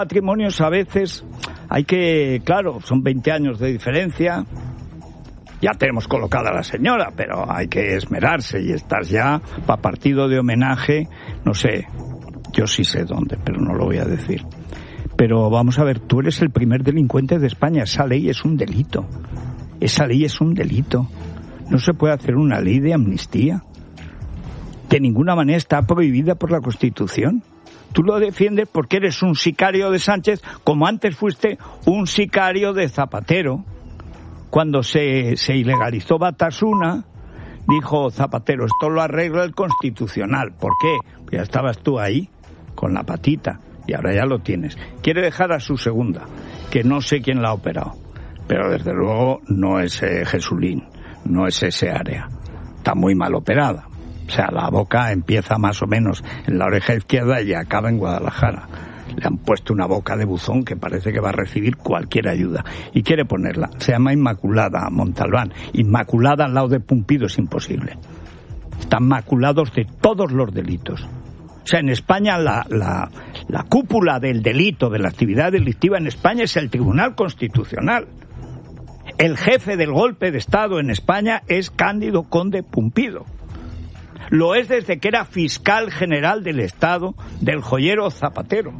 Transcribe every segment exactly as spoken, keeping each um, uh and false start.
Matrimonios a veces hay que, claro, son veinte años de diferencia. Ya tenemos colocada a la señora, pero hay que esmerarse y estás ya para partido de homenaje, no sé, yo sí sé dónde, pero no lo voy a decir. Pero vamos a ver, tú eres el primer delincuente de España, esa ley es un delito. Esa ley es un delito. No se puede hacer una ley de amnistía. De ninguna manera está prohibida por la Constitución. Tú lo defiendes porque eres un sicario de Sánchez, como antes fuiste un sicario de Zapatero. Cuando se, se ilegalizó Batasuna, dijo Zapatero, esto lo arregla el Constitucional. ¿Por qué? Pues ya estabas tú ahí, con la patita, y ahora ya lo tienes. Quiere dejar a su segunda, que no sé quién la ha operado, pero desde luego no es eh, Jesulín, no es ese área. Está muy mal operada. O sea, la boca empieza más o menos en la oreja izquierda y acaba en Guadalajara. Le han puesto una boca de buzón que parece que va a recibir cualquier ayuda. Y quiere ponerla. Se llama Inmaculada Montalbán. Inmaculada al lado de Pumpido es imposible. Están maculados de todos los delitos. O sea, en España la, la, la cúpula del delito, de la actividad delictiva en España es el Tribunal Constitucional. El jefe del golpe de Estado en España es Cándido Conde Pumpido. Lo es desde que era fiscal general del Estado del joyero Zapatero.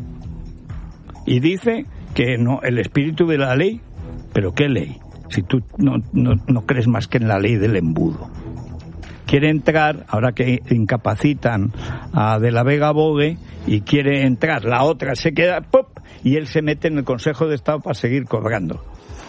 Y dice que no, el espíritu de la ley, ¿pero qué ley? Si tú no, no, no crees más que en la ley del embudo. Quiere entrar, ahora que incapacitan a De la Vega Bogue, y quiere entrar, la otra se queda, ¡pop!, y él se mete en el Consejo de Estado para seguir cobrando.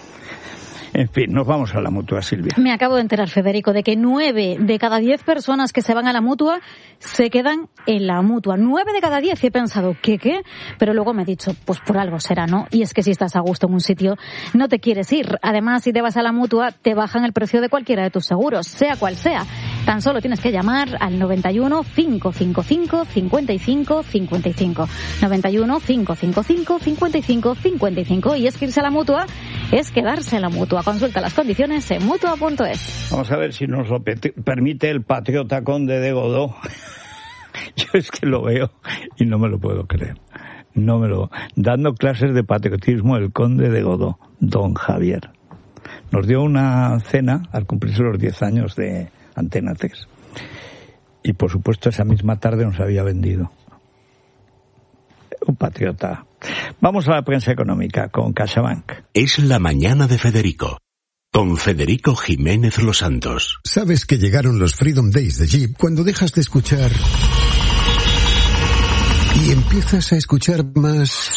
En fin, nos vamos a la Mutua, Silvia. Me acabo de enterar, Federico, de que nueve de cada diez personas que se van a la Mutua se quedan en la Mutua. Nueve de cada diez. Y he pensado, ¿qué, qué? Pero luego me he dicho, pues por algo será, ¿no? Y es que si estás a gusto en un sitio, no te quieres ir. Además, si te vas a la Mutua, te bajan el precio de cualquiera de tus seguros, sea cual sea. Tan solo tienes que llamar al noventa y uno, cinco cinco cinco, cincuenta y cinco cincuenta y cinco. noventa y uno, cinco cinco cinco, cincuenta y cinco cincuenta y cinco. Y es que irse a la Mutua es quedarse en la Mutua. Consulta las condiciones en mutua punto es. Vamos a ver si nos lo permite el patriota Conde de Godó. Yo es que lo veo y no me lo puedo creer. No me lo... Dando clases de patriotismo el Conde de Godó, don Javier. Nos dio una cena al cumplirse los diez años de Antena tres. Y por supuesto esa misma tarde nos había vendido. Un patriota. Vamos a la prensa económica con CaixaBank. Es la mañana de Federico, con Federico Jiménez Los Santos. Sabes que llegaron los Freedom Days de Jeep cuando dejas de escuchar y empiezas a escuchar más.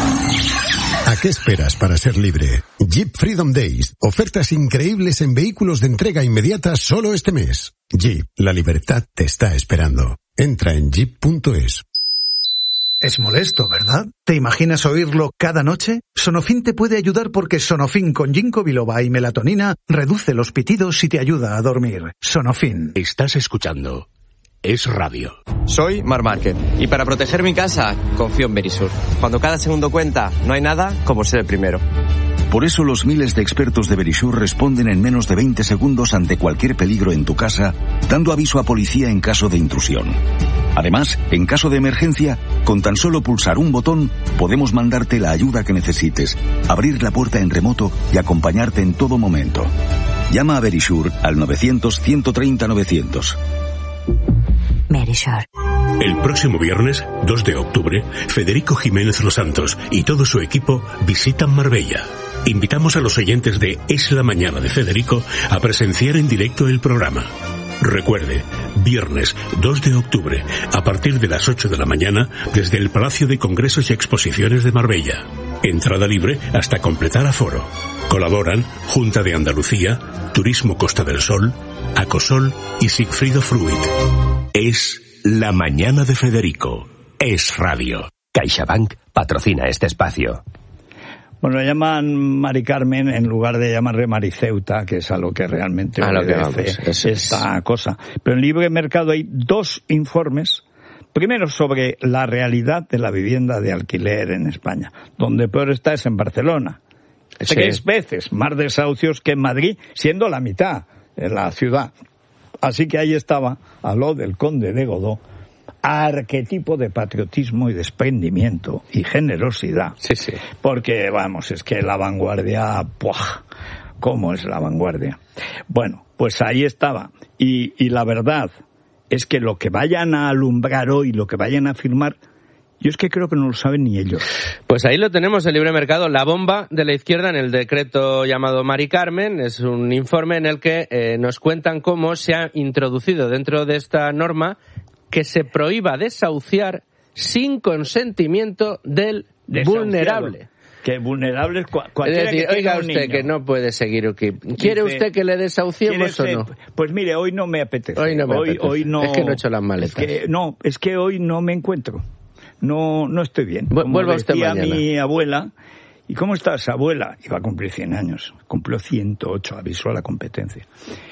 ¿A qué esperas para ser libre? Jeep Freedom Days. Ofertas increíbles en vehículos de entrega inmediata solo este mes. Jeep, la libertad te está esperando. Entra en jeep punto es. Es molesto, ¿verdad? ¿Te imaginas oírlo cada noche? Sonofin te puede ayudar porque Sonofin con ginkgo biloba y melatonina reduce los pitidos y te ayuda a dormir. Sonofin. Estás escuchando Es Radio. Soy Mar Márquez y para proteger mi casa confío en Verisur. Cuando cada segundo cuenta, no hay nada como ser el primero. Por eso los miles de expertos de Verisur responden en menos de veinte segundos ante cualquier peligro en tu casa, dando aviso a policía en caso de intrusión. Además, en caso de emergencia, con tan solo pulsar un botón, podemos mandarte la ayuda que necesites, abrir la puerta en remoto y acompañarte en todo momento. Llama a Verisur al novecientos, ciento treinta, novecientos. Verisur. El próximo viernes, dos de octubre, Federico Jiménez Los Santos y todo su equipo visitan Marbella. Invitamos a los oyentes de Es la Mañana de Federico a presenciar en directo el programa. Recuerde, viernes dos de octubre, a partir de las ocho de la mañana, desde el Palacio de Congresos y Exposiciones de Marbella. Entrada libre hasta completar aforo. Colaboran Junta de Andalucía, Turismo Costa del Sol, Acosol y Sigfrido Fruit. Es la Mañana de Federico. Es Radio. CaixaBank patrocina este espacio. Bueno, le llaman Mari Carmen en lugar de llamarle Mariceuta, que es a lo que realmente a obedece lo que vamos, eso esta es. cosa. Pero en Libre Mercado hay dos informes. Primero, sobre la realidad de la vivienda de alquiler en España. Donde peor está es en Barcelona. Sí. Tres veces más desahucios que en Madrid, siendo la mitad en la ciudad. Así que ahí estaba, a lo del Conde de Godó, arquetipo de patriotismo y desprendimiento y generosidad. Sí, sí. Porque, vamos, es que la vanguardia, ¡puah! ¿Cómo es la vanguardia? Bueno, pues ahí estaba. Y, y la verdad es que lo que vayan a alumbrar hoy, lo que vayan a firmar, yo es que creo que no lo saben ni ellos. Pues ahí lo tenemos, el libre mercado, la bomba de la izquierda en el decreto llamado Mari Carmen. Es un informe en el que eh, nos cuentan cómo se ha introducido dentro de esta norma que se prohíba desahuciar sin consentimiento del vulnerable. Que vulnerable es cua- Es cualquiera decir, que oiga tenga un usted niño. que no puede seguir aquí. ¿Quiere Dice, usted que le desahuciemos o ¿quiere no? usted? Pues mire, hoy no me apetece. Hoy no me hoy, apetece. Hoy no, Es que no he hecho las maletas. Es que, no, es que hoy no me encuentro. No, no estoy bien. Vu- Como vuelva usted decía mañana. mi abuela, ¿y cómo estás, abuela? Iba a cumplir cien años. Cumplió ciento ocho, avisó a la competencia.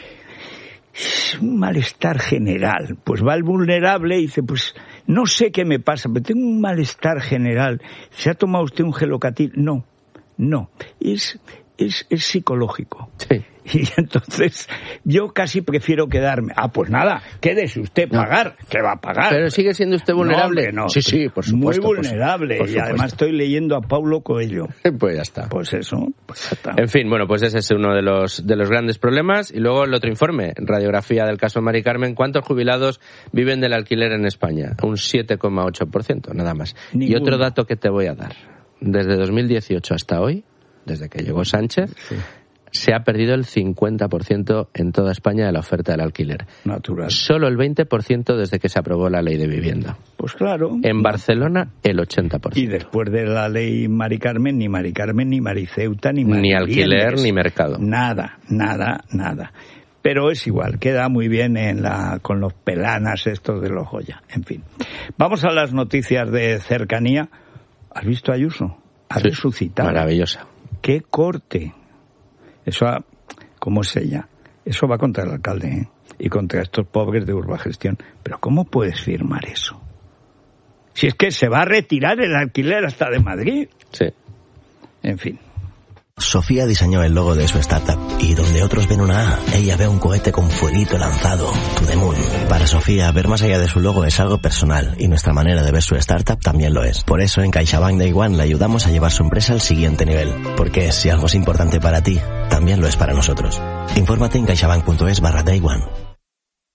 Es un malestar general. Pues va el vulnerable y dice, pues no sé qué me pasa, pero tengo un malestar general. ¿Se ha tomado usted un gelocatil? No, no. Es, es, es psicológico. Sí. Y entonces yo casi prefiero quedarme. Ah, pues nada, quédese usted pagar. ¿Qué va a pagar? Pero sigue siendo usted vulnerable. No, hombre, no. Sí, sí, por supuesto. Muy por su- vulnerable. por y supuesto. además estoy leyendo a Paulo Coelho. Pues ya está. Pues eso, pues ya está. En fin, bueno, pues ese es uno de los de los grandes problemas. Y luego el otro informe, radiografía del caso Mari Carmen. ¿Cuántos jubilados viven del alquiler en España? Un siete coma ocho por ciento, nada más. Ninguno. Y otro dato que te voy a dar. Desde dos mil dieciocho hasta hoy, desde que llegó Sánchez, Sí. se ha perdido el cincuenta por ciento en toda España de la oferta del alquiler. Natural. Solo el veinte por ciento desde que se aprobó la ley de vivienda. Pues claro. En Barcelona, el ochenta por Y ciento. después de la ley Mari Carmen, ni Mari Carmen, ni Mariceuta, ni Ni Mari alquiler, Liendres. ni mercado. Nada, nada, nada. Pero es igual, queda muy bien en la, con los pelanas estos de los Goya. En fin. Vamos a las noticias de cercanía. ¿Has visto a Ayuso? Ha Sí, resucitado. maravillosa. ¡Qué corte! Eso, ha- ¿cómo es ella? Eso va contra el alcalde, ¿eh? Y contra estos pobres de Urbagestión. Pero ¿cómo puedes firmar eso? Si es que se va a retirar el alquiler hasta de Madrid. Sí. En fin. Sofía diseñó el logo de su startup y donde otros ven una A, ella ve un cohete con fueguito lanzado, To The Moon. Para Sofía, ver más allá de su logo es algo personal y nuestra manera de ver su startup también lo es. Por eso en CaixaBank Day One le ayudamos a llevar su empresa al siguiente nivel. Porque si algo es importante para ti, también lo es para nosotros. Infórmate en caixabank punto es barra Day One.